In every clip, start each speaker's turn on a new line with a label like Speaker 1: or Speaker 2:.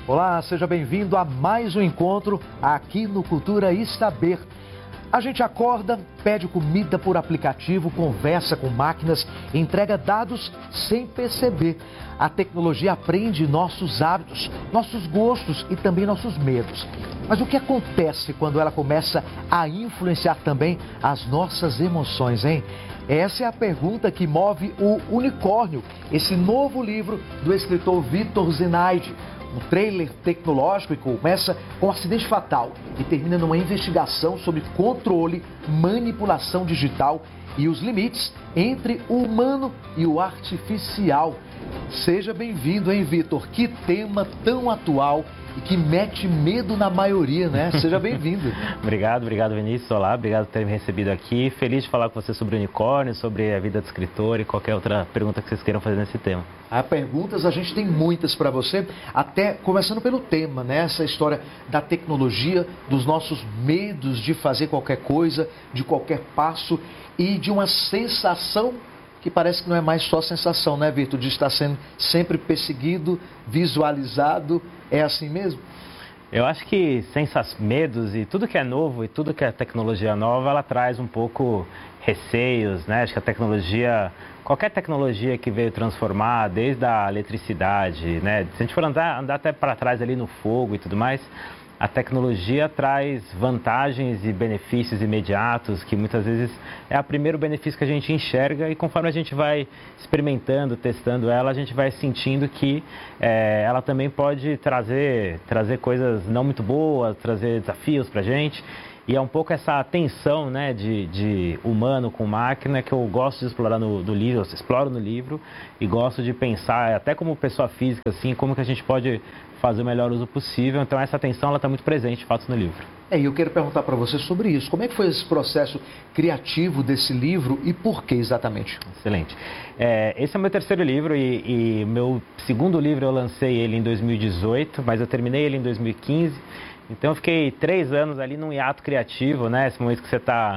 Speaker 1: Olá, seja bem-vindo a mais um encontro aqui no Cultura e Saber. A gente acorda, pede comida por aplicativo, conversa com máquinas, entrega dados sem perceber. A tecnologia aprende nossos hábitos, nossos gostos e também nossos medos. Mas o que acontece quando ela começa a influenciar também as nossas emoções, hein? Essa é a pergunta que move o Unicórnio, esse novo livro do escritor Vitor Zinaide. Um trailer tecnológico que começa com um acidente fatal e termina numa investigação sobre controle, manipulação digital e os limites entre o humano e o artificial. Seja bem-vindo, hein, Vitor? Que tema tão atual e que mete medo na maioria, né? Seja bem-vindo.
Speaker 2: Obrigado, Vinícius. Olá, obrigado por ter me recebido aqui. Feliz de falar com você sobre o unicórnio, sobre a vida do escritor e qualquer outra pergunta que vocês queiram fazer nesse tema.
Speaker 1: Perguntas, a gente tem muitas para você, até começando pelo tema, né? Essa história da tecnologia, dos nossos medos de fazer qualquer coisa, de qualquer passo e de uma sensação que parece que não é mais só sensação, né, Vitor? De estar sendo sempre perseguido, visualizado. É assim mesmo?
Speaker 2: Eu acho que medos e tudo que é novo e tudo que é tecnologia nova, ela traz um pouco receios, né? Acho que a tecnologia, qualquer tecnologia que veio transformar, desde a eletricidade, né? Se a gente for andar até para trás ali no fogo e tudo mais, a tecnologia traz vantagens e benefícios imediatos, que muitas vezes é o primeiro benefício que a gente enxerga e conforme a gente vai experimentando, testando ela, a gente vai sentindo que ela também pode trazer coisas não muito boas, trazer desafios para a gente. E é um pouco essa tensão, né, de humano com máquina que eu gosto de explorar no livro, eu exploro no livro e gosto de pensar, até como pessoa física, assim, como que a gente pode fazer o melhor uso possível. Então essa tensão ela está muito presente, de fato, no livro.
Speaker 1: E eu quero perguntar para você sobre isso. Como é que foi esse processo criativo desse livro e por que exatamente?
Speaker 2: Excelente. Esse é o meu terceiro livro e meu segundo livro eu lancei ele em 2018, mas eu terminei ele em 2015. Então eu fiquei 3 anos ali num hiato criativo, né? Esse momento que você está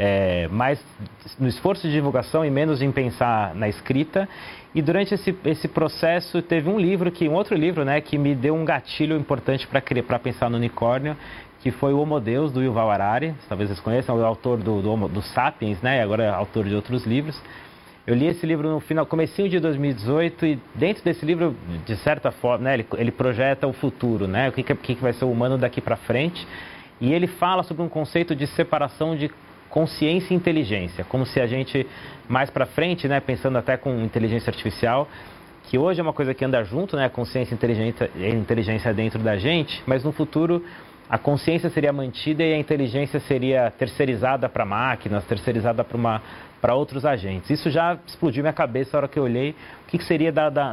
Speaker 2: mais no esforço de divulgação e menos em pensar na escrita. E durante esse processo teve um outro livro, né, que me deu um gatilho importante para pensar no unicórnio, que foi o Homo Deus, do Yuval Harari. Talvez vocês conheçam, é o autor do Sapiens, né? E agora é autor de outros livros. Eu li esse livro no comecinho de 2018 e dentro desse livro, de certa forma, né, ele projeta o futuro, né? O que vai ser o humano daqui para frente. E ele fala sobre um conceito de separação de consciência e inteligência, como se a gente mais para frente, né, pensando até com inteligência artificial, que hoje é uma coisa que anda junto, né, a consciência e inteligência dentro da gente, mas no futuro a consciência seria mantida e a inteligência seria terceirizada para máquinas, terceirizada para outros agentes. Isso já explodiu minha cabeça na hora que eu olhei o que seria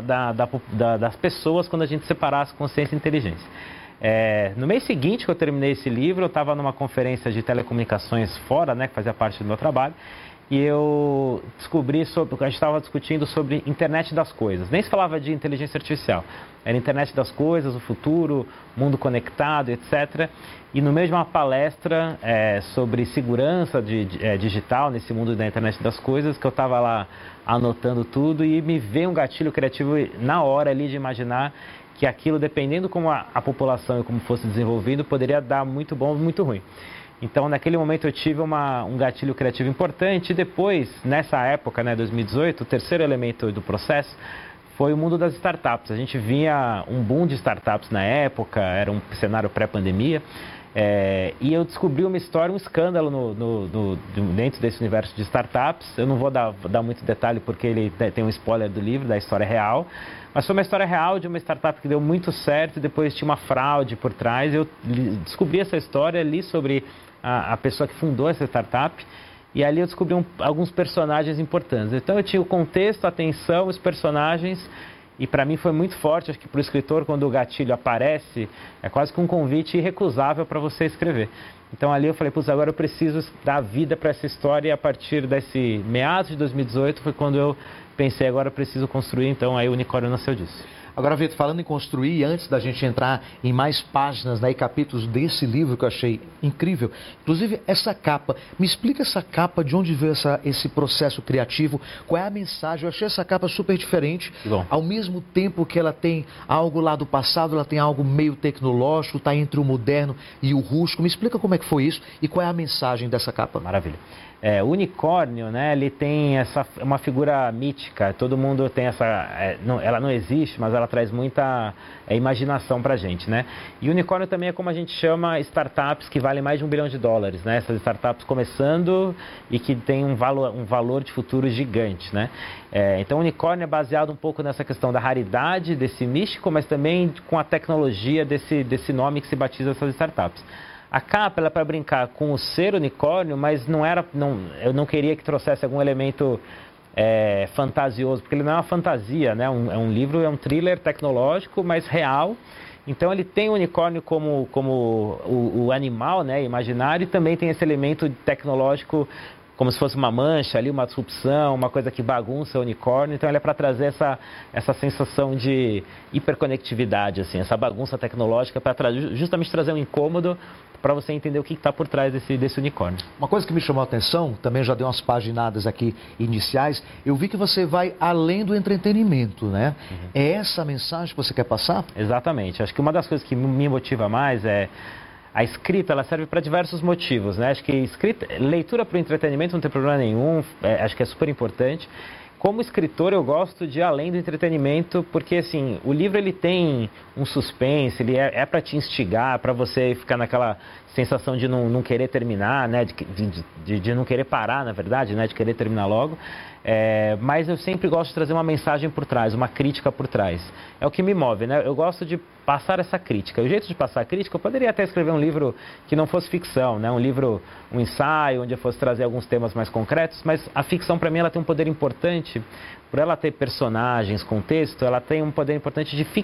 Speaker 2: das pessoas quando a gente separasse consciência e inteligência. No mês seguinte que eu terminei esse livro, eu estava numa conferência de telecomunicações fora, né, que fazia parte do meu trabalho, e eu descobri a gente estava discutindo sobre internet das coisas. Nem se falava de inteligência artificial, era internet das coisas, o futuro, mundo conectado, etc. E no meio de uma palestra sobre segurança digital nesse mundo da internet das coisas, que eu estava lá anotando tudo e me veio um gatilho criativo na hora ali de imaginar que aquilo, dependendo como a população e como fosse desenvolvido, poderia dar muito bom ou muito ruim. Então, naquele momento eu tive um gatilho criativo importante e depois, nessa época, né, 2018, o terceiro elemento do processo foi o mundo das startups. A gente via um boom de startups na época, era um cenário pré-pandemia, e eu descobri uma história, um escândalo dentro desse universo de startups. Eu não vou dar muito detalhe porque ele tem um spoiler do livro, da história real, mas foi uma história real de uma startup que deu muito certo e depois tinha uma fraude por trás. Eu descobri essa história, li sobre a pessoa que fundou essa startup e ali eu descobri alguns personagens importantes. Então eu tinha o contexto, a atenção, os personagens e para mim foi muito forte. Acho que para o escritor, quando o gatilho aparece, é quase que um convite irrecusável para você escrever. Então ali eu falei, agora eu preciso dar vida para essa história e a partir desse meados de 2018 foi quando eu pensei, agora eu preciso construir, então aí o unicórnio nasceu disso.
Speaker 1: Agora, Vitor, falando em construir, antes da gente entrar em mais páginas, né, e capítulos desse livro que eu achei incrível, inclusive essa capa, me explica essa capa, de onde veio esse processo criativo, qual é a mensagem? Eu achei essa capa super diferente, ao mesmo tempo que ela tem algo lá do passado, ela tem algo meio tecnológico, está entre o moderno e o rústico. Me explica como é que foi isso e qual é a mensagem dessa capa.
Speaker 2: Maravilha. O unicórnio, né, ele tem uma figura mítica, todo mundo tem ela não existe, mas ela traz muita imaginação pra gente, né? E unicórnio também é como a gente chama startups que valem mais de $1 bilhão, né? Essas startups começando e que tem um valor de futuro gigante, né? Então o unicórnio é baseado um pouco nessa questão da raridade, desse místico, mas também com a tecnologia desse nome que se batiza essas startups. A capa ela é para brincar com o ser unicórnio, mas eu não queria que trouxesse algum elemento fantasioso, porque ele não é uma fantasia, né? É um livro, é um thriller tecnológico, mas real. Então ele tem o unicórnio como o animal, né, imaginário, e também tem esse elemento tecnológico como se fosse uma mancha ali, uma disrupção, uma coisa que bagunça o unicórnio. Então ele é para trazer essa sensação de hiperconectividade, assim, essa bagunça tecnológica, para justamente trazer um incômodo para você entender o que está por trás desse unicórnio.
Speaker 1: Uma coisa que me chamou a atenção, também já dei umas paginadas aqui iniciais, eu vi que você vai além do entretenimento, né? Uhum. É essa a mensagem que você quer passar?
Speaker 2: Exatamente. Acho que uma das coisas que me motiva mais é a escrita. Ela serve para diversos motivos, né? Acho que leitura para o entretenimento não tem problema nenhum, acho que é super importante. Como escritor, eu gosto de ir além do entretenimento, porque assim, o livro ele tem um suspense, ele é para te instigar, para você ficar naquela sensação de não querer terminar, né? De não querer parar, na verdade, né? De querer terminar logo. Mas eu sempre gosto de trazer uma mensagem por trás, uma crítica por trás. É o que me move, né? Eu gosto de passar essa crítica. O jeito de passar a crítica, eu poderia até escrever um livro que não fosse ficção, né? Um ensaio, onde eu fosse trazer alguns temas mais concretos, mas a ficção, para mim, ela tem um poder importante, por ela ter personagens, contexto, ela tem um poder importante de